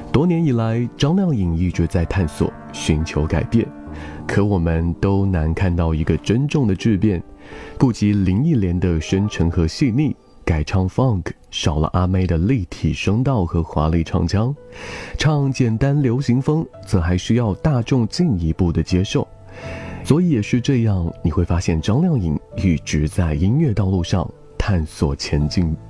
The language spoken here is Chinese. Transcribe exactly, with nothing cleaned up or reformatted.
多年以来，张靓颖一直在探索、寻求改变，可我们都难看到一个真正的质变。不及林忆莲的深沉和细腻，改唱 funk 少了阿妹的立体声道和华丽唱腔，唱简单流行风则还需要大众进一步的接受。所以也是这样，你会发现张靓颖一直在音乐道路上探索前进。